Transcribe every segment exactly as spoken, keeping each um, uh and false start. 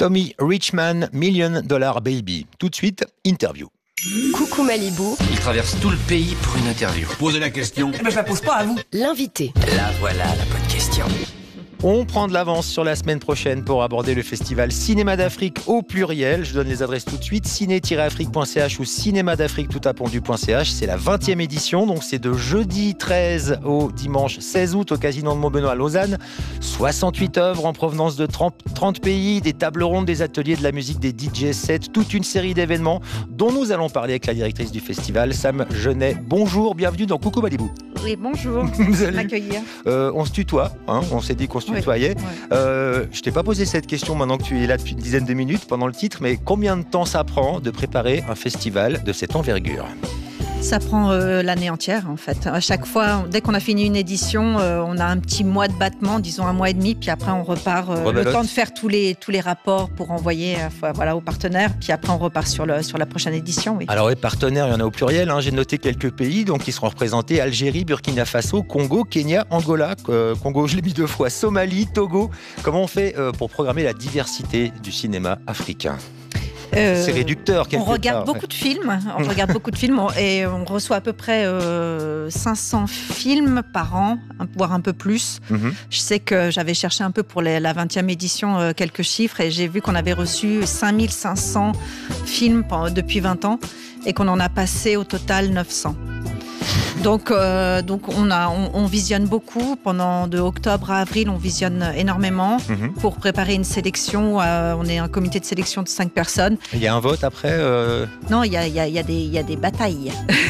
Tommy Richman, Million Dollar Baby. Tout de suite, interview. Coucou Malibu. Il traverse tout le pays pour une interview. Posez la question. Eh ben, je la pose pas à vous. L'invité. Là voilà la bonne question. On prend de l'avance sur la semaine prochaine pour aborder le festival Cinéma d'Afrique au pluriel. Je donne les adresses tout de suite, ciné tiret afrique point c h ou cinéma d'afrique tout appendu point c h. C'est la vingtième édition, donc c'est de jeudi treize au dimanche seize août au Casino de Montbenoît à Lausanne. soixante-huit œuvres en provenance de trente pays, des tables rondes, des ateliers de la musique, des D J sets, toute une série d'événements dont nous allons parler avec la directrice du festival, Sam Genet. Bonjour, bienvenue dans Coucou Malibu. Oui, bonjour, merci de m'accueillir. Euh, on se tutoie, hein, on s'est dit qu'on se tutoyait. Ouais, ouais. Euh, je t'ai pas posé cette question maintenant que tu es là depuis une dizaine de minutes pendant le titre, mais combien de temps ça prend de préparer un festival de cette envergure ? Ça prend euh, l'année entière en fait. À chaque fois, dès qu'on a fini une édition, euh, on a un petit mois de battement, disons un mois et demi, puis après on repart. Euh, le temps de faire tous les, tous les rapports pour envoyer euh, voilà, aux partenaires, puis après on repart sur, le, sur la prochaine édition. Oui. Alors les partenaires, il y en a au pluriel, hein. J'ai noté quelques pays donc, qui seront représentés: Algérie, Burkina Faso, Congo, Kenya, Angola, euh, Congo je l'ai mis deux fois, Somalie, Togo. Comment on fait euh, pour programmer la diversité du cinéma africain ? Euh, c'est réducteur. On regarde part. beaucoup de films. On regarde beaucoup de films et on reçoit à peu près euh, cinq cents films par an, voire un peu plus. Mm-hmm. Je sais que j'avais cherché un peu pour les, la vingtième édition euh, quelques chiffres et j'ai vu qu'on avait reçu cinq mille cinq cents films pendant, depuis vingt ans et qu'on en a passé au total neuf cents. Donc, euh, donc on, a, on, on visionne beaucoup. Pendant de octobre à avril, on visionne énormément mmh. pour préparer une sélection. Euh, on est un comité de sélection de cinq personnes. Il y a un vote après euh... Non, il y a, il y a, il y a des, il y a des batailles.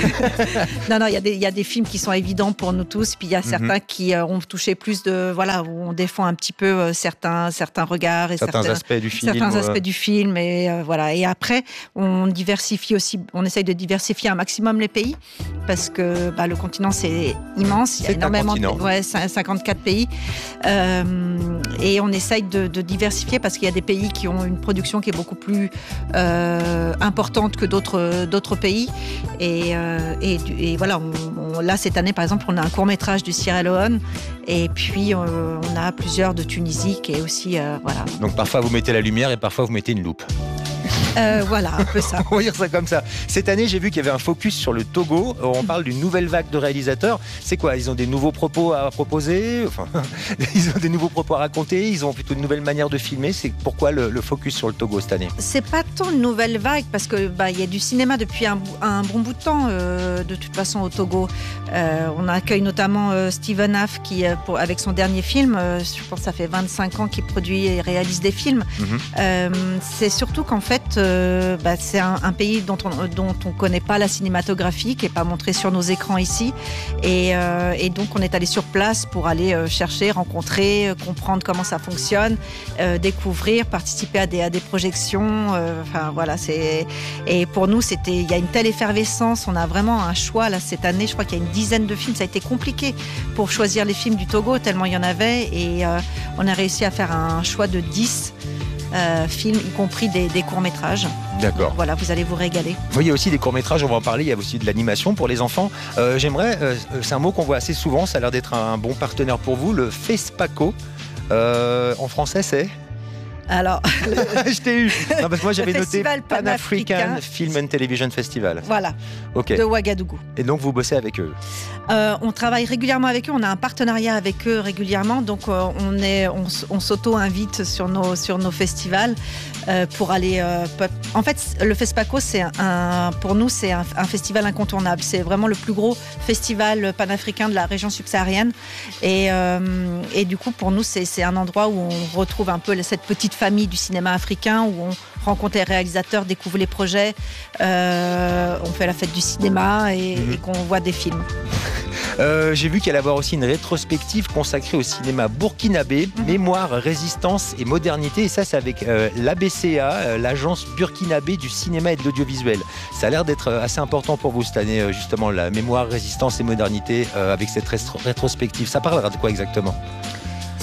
non, non, il y a des, il y a des films qui sont évidents pour nous tous. Puis il y a certains mmh. qui euh, ont touché plus de, voilà, où on défend un petit peu euh, certains, certains regards et certains, certains aspects du film. Certains euh... aspects du film et euh, voilà. Et après, on diversifie aussi. On essaye de diversifier un maximum les pays parce que bah, le continent c'est immense, il y a c'est énormément de ouais, cinquante-quatre pays euh, et on essaye de, de diversifier parce qu'il y a des pays qui ont une production qui est beaucoup plus euh, importante que d'autres, d'autres pays et, euh, et, et voilà on, on, là cette année par exemple on a un court-métrage du Sierra Leone et puis euh, on a plusieurs de Tunisie qui est aussi euh, voilà. Donc parfois vous mettez la lumière et parfois vous mettez une loupe. Euh, voilà, un peu ça. On va dire ça comme ça. Cette année, j'ai vu qu'il y avait un focus sur le Togo. On parle d'une nouvelle vague de réalisateurs. C'est quoi ? Ils ont des nouveaux propos à proposer ? Enfin, ils ont des nouveaux propos à raconter ? Ils ont plutôt une nouvelle manière de filmer ? C'est pourquoi le, le focus sur le Togo cette année ? C'est pas tant une nouvelle vague parce que bah, y a du cinéma depuis un, un bon bout de temps euh, de toute façon au Togo. Euh, on accueille notamment euh, Steven Haff qui, euh, pour, avec son dernier film, euh, je pense que ça fait vingt-cinq ans qu'il produit et réalise des films. Mm-hmm. Euh, c'est surtout qu'en fait, Euh, bah, c'est un, un pays dont on dont on connaît pas la cinématographie, qui est pas montrée sur nos écrans ici, et, euh, et donc on est allé sur place pour aller euh, chercher, rencontrer, euh, comprendre comment ça fonctionne, euh, découvrir, participer à des à des projections. Euh, enfin voilà, c'est et pour nous c'était il y a une telle effervescence, on a vraiment un choix là cette année. Je crois qu'il y a une dizaine de films, ça a été compliqué pour choisir les films du Togo tellement il y en avait, et euh, on a réussi à faire un choix de dix. Euh, films, y compris des, des courts-métrages. D'accord. Donc, voilà, vous allez vous régaler. Oui, il y a aussi des courts-métrages, on va en parler, il y a aussi de l'animation pour les enfants. Euh, j'aimerais, euh, c'est un mot qu'on voit assez souvent, ça a l'air d'être un bon partenaire pour vous, le FESPACO. Euh, en français, c'est ? Alors, je t'ai eu. Non, parce que moi j'avais noté Pan-African Pan-African Film and Television Festival. Voilà. Okay. De Ouagadougou. Et donc vous bossez avec eux. Euh, on travaille régulièrement avec eux. On a un partenariat avec eux régulièrement. Donc euh, on est, on, on s'auto-invite sur nos sur nos festivals euh, pour aller. Euh, en fait, le FESPACO, c'est un, pour nous, c'est un, un festival incontournable. C'est vraiment le plus gros festival panafricain de la région subsaharienne. Et euh, et du coup, pour nous, c'est c'est un endroit où on retrouve un peu cette petite famille du cinéma africain, où on rencontre les réalisateurs, découvre les projets, euh, on fait la fête du cinéma et, mmh. et qu'on voit des films. Euh, j'ai vu qu'il allait y avoir aussi une rétrospective consacrée au cinéma burkinabé, mmh. mémoire, résistance et modernité. Et ça, c'est avec euh, l'A B C A, euh, l'agence burkinabé du cinéma et de l'audiovisuel. Ça a l'air d'être assez important pour vous cette année, euh, justement, la mémoire, résistance et modernité euh, avec cette rétro- rétrospective. Ça parlera de quoi exactement ?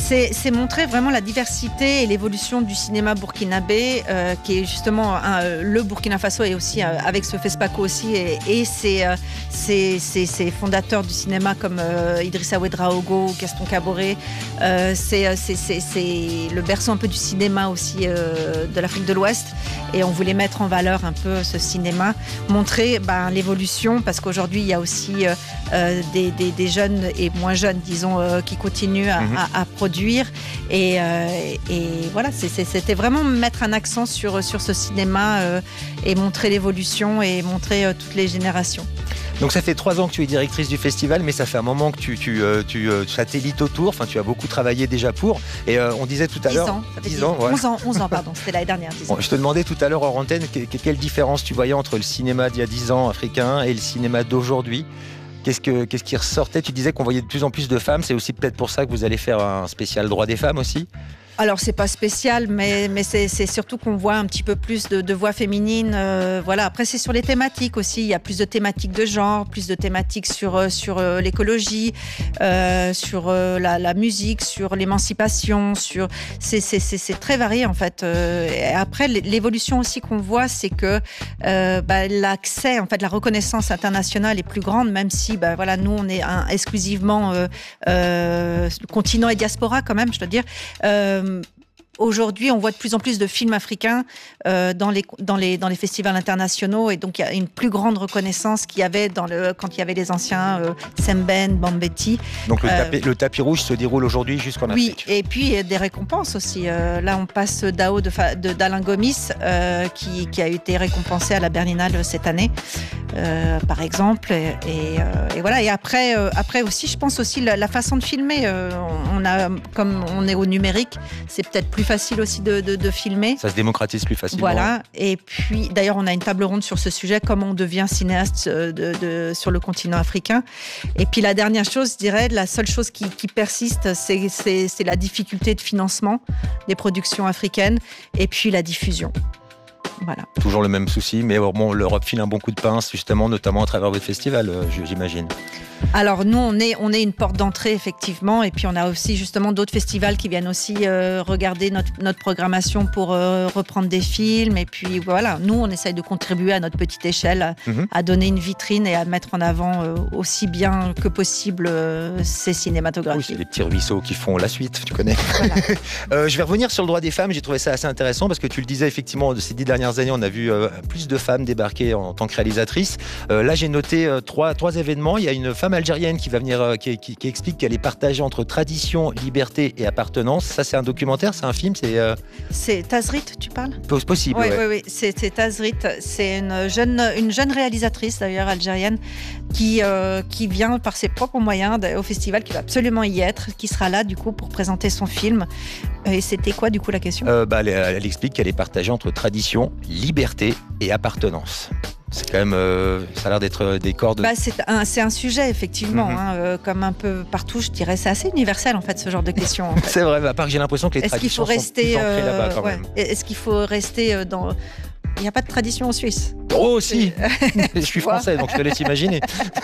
c'est, c'est montrer vraiment la diversité et l'évolution du cinéma burkinabé, euh, qui est justement un, le Burkina Faso et aussi euh, avec ce FESPACO aussi et, et ses, euh, ses, ses, ses fondateurs du cinéma comme euh, Idrissa Ouedraogo ou Gaston Caboret. Euh, c'est, c'est, c'est, c'est le berceau un peu du cinéma aussi euh, de l'Afrique de l'Ouest et on voulait mettre en valeur un peu ce cinéma, montrer ben, l'évolution parce qu'aujourd'hui il y a aussi euh, euh, des, des, des jeunes et moins jeunes disons euh, qui continuent à, mmh. à, à produire et, euh, et voilà c'est, c'est, c'était vraiment mettre un accent sur, sur ce cinéma euh, et montrer l'évolution et montrer euh, toutes les générations. Donc ça fait trois ans que tu es directrice du festival, mais ça fait un moment que tu, tu, euh, tu euh, satellites autour, enfin tu as beaucoup travaillé déjà pour, et euh, on disait tout à l'heure... dix ans, ça fait dix ans, ouais. onze ans, onze ans, pardon, c'était l'année dernière. Bon, je te demandais tout à l'heure hors antenne, que, que, quelle différence tu voyais entre le cinéma d'il y a dix ans africain et le cinéma d'aujourd'hui. Qu'est-ce, que, qu'est-ce qui ressortait? Tu disais qu'on voyait de plus en plus de femmes, c'est aussi peut-être pour ça que vous allez faire un spécial droit des femmes aussi? Alors c'est pas spécial, mais, mais c'est, c'est surtout qu'on voit un petit peu plus de, de voix féminines. Euh, voilà. Après c'est sur les thématiques aussi. Il y a plus de thématiques de genre, plus de thématiques sur sur euh, l'écologie, euh, sur euh, la, la musique, sur l'émancipation. Sur c'est c'est c'est, c'est très varié en fait. Euh, et après l'évolution aussi qu'on voit, c'est que euh, bah, l'accès en fait, la reconnaissance internationale est plus grande, même si bah voilà nous on est un, exclusivement euh, euh, continent et diaspora quand même, je dois dire. Euh, Aujourd'hui, on voit de plus en plus de films africains euh, dans, les, dans, les, dans les festivals internationaux et donc il y a une plus grande reconnaissance qu'il y avait dans le, quand il y avait les anciens euh, Semben, Bambeti. Donc le, euh, tapis, le tapis rouge se déroule aujourd'hui jusqu'en Afrique. Oui, et puis des récompenses aussi. Euh, là, on passe Dao de, de, d'Alain Gomis euh, qui, qui a été récompensé à la Berlinale cette année, euh, par exemple. Et, et, euh, et voilà. Et après, euh, après aussi, je pense aussi la, la façon de filmer. Euh, on a, comme on est au numérique, c'est peut-être plus facile aussi de, de, de filmer. Ça se démocratise plus facilement. Voilà. Et puis, d'ailleurs, on a une table ronde sur ce sujet, comment on devient cinéaste de, de, sur le continent africain. Et puis, la dernière chose, je dirais, la seule chose qui, qui persiste, c'est, c'est, c'est la difficulté de financement des productions africaines et puis la diffusion. Voilà. Toujours le même souci, mais bon, l'Europe file un bon coup de pince, justement, notamment à travers votre festival, j'imagine. Alors nous, on est, on est une porte d'entrée, effectivement, et puis on a aussi justement d'autres festivals qui viennent aussi euh, regarder notre, notre programmation pour euh, reprendre des films, et puis voilà, nous, on essaye de contribuer à notre petite échelle, à, mm-hmm. à donner une vitrine et à mettre en avant euh, aussi bien que possible euh, ces cinématographies. Oui, c'est les petits ruisseaux qui font la suite, tu connais. Voilà. euh, je vais revenir sur le droit des femmes, j'ai trouvé ça assez intéressant, parce que tu le disais, effectivement, de ces dix dernières années, on a vu euh, plus de femmes débarquer en tant que réalisatrices. Euh, là, j'ai noté euh, trois, trois événements. Il y a une femme algérienne qui va venir, euh, qui, qui, qui explique qu'elle est partagée entre tradition, liberté et appartenance. Ça, c'est un documentaire, c'est un film, c'est. Euh... C'est Tazrit, tu parles ? Possible. Oui, ouais. oui, oui. C'est, c'est Tazrit. C'est une jeune, une jeune réalisatrice d'ailleurs algérienne qui euh, qui vient par ses propres moyens au festival, qui va absolument y être, qui sera là du coup pour présenter son film. Et c'était quoi du coup la question ? euh, bah, elle, elle explique qu'elle est partagée entre tradition, liberté et appartenance. C'est quand même, euh, ça a l'air d'être des cordes. Bah, c'est un, c'est un sujet effectivement, mm-hmm. hein, euh, comme un peu partout, je dirais, c'est assez universel en fait ce genre de questions. En fait. C'est vrai, à part que j'ai l'impression que les est-ce traditions qu'il faut rester, sont plus ancrées euh, là-bas quand ouais. même. Est-ce qu'il faut rester dans... Il n'y a pas de tradition en Suisse. Oh si. Je suis français, donc je te laisse imaginer.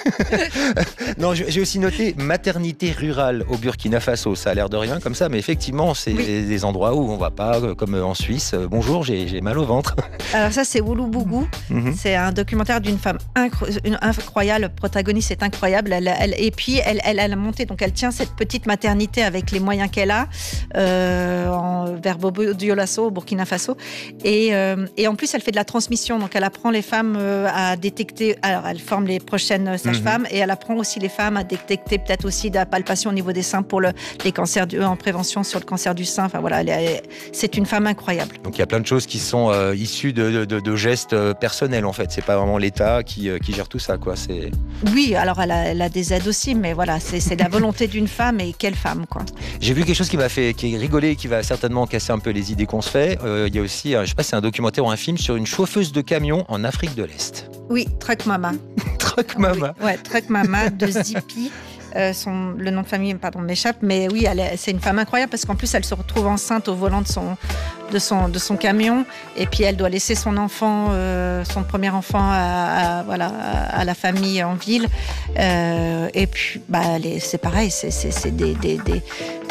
Non, j'ai aussi noté maternité rurale au Burkina Faso. Ça a l'air de rien comme ça, mais effectivement, c'est oui. des endroits où on ne va pas, comme en Suisse. Bonjour, j'ai, j'ai mal au ventre. Alors ça, c'est Wouloubougou. Mm-hmm. C'est un documentaire d'une femme incro- une incroyable. Le protagoniste est incroyable. Elle, elle, et puis, elle, elle, elle a monté, donc elle tient cette petite maternité avec les moyens qu'elle a euh, en, vers Bobo Dioulasso, au Burkina Faso. Et, euh, et en plus, elle fait de la transmission. Donc, elle apprend les femmes euh, à détecter... Alors, elle forme les prochaines sages-femmes mm-hmm. et elle apprend aussi les femmes à détecter peut-être aussi de la palpation au niveau des seins pour le, les cancers du, en prévention sur le cancer du sein. Enfin, voilà, elle est, c'est une femme incroyable. Donc, il y a plein de choses qui sont euh, issues de, de, de gestes personnels, en fait. C'est pas vraiment l'État qui, euh, qui gère tout ça, quoi. C'est... Oui, alors elle a, elle a des aides aussi, mais voilà, c'est, c'est la volonté d'une femme, et quelle femme, quoi. J'ai vu quelque chose qui m'a fait qui est rigolé, qui va certainement casser un peu les idées qu'on se fait. Euh, il y a aussi, je sais pas si c'est un documentaire ou un film sur une chauffeuse de camion en Afrique de l'Est. Oui, Truck Mama. Truck Mama. Oui, ouais, Truck Mama de Zipi. Euh, son, le nom de famille pardon, m'échappe, mais oui, elle est, c'est une femme incroyable parce qu'en plus, elle se retrouve enceinte au volant de son, de son, de son camion, et puis elle doit laisser son enfant, euh, son premier enfant à, à, voilà, à la famille en ville. Euh, et puis, bah, les, c'est pareil, c'est, c'est, c'est des, des, des,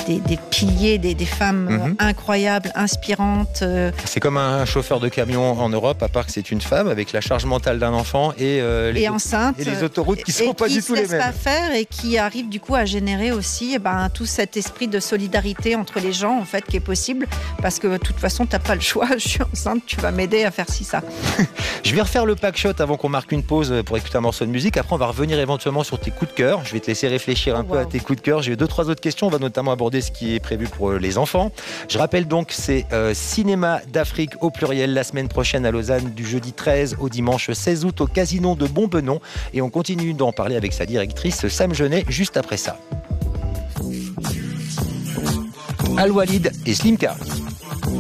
des, des piliers, des, des femmes mm-hmm. incroyables, inspirantes. C'est comme un chauffeur de camion en Europe, à part que c'est une femme avec la charge mentale d'un enfant et, euh, les, et enceinte, et les autoroutes qui ne sont pas du tout les mêmes. Et qui ne se laisse pas faire et qui arrive du coup à générer aussi eh ben, tout cet esprit de solidarité entre les gens en fait qui est possible parce que de toute façon tu n'as pas le choix, je suis enceinte, tu vas m'aider à faire ci, ça. Je vais refaire le pack shot avant qu'on marque une pause pour écouter un morceau de musique. Après on va revenir éventuellement sur tes coups de cœur. Je vais te laisser réfléchir un oh, peu wow. à tes coups de cœur. J'ai deux, trois autres questions. On va notamment aborder ce qui est prévu pour les enfants. Je rappelle donc c'est euh, Cinéma d'Afrique au pluriel la semaine prochaine à Lausanne du jeudi treize au dimanche seize août au casino de Bombenon. Et on continue d'en parler avec sa directrice Sam Genet juste après ça. Al Walid et Slimka.